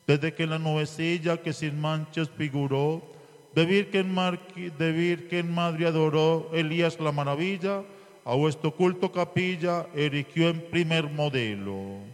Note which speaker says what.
Speaker 1: desde que la nubecilla que sin manchas figuró, de Virgen Madre adoró Elías la maravilla, a vuestro culto capilla erigió en primer modelo.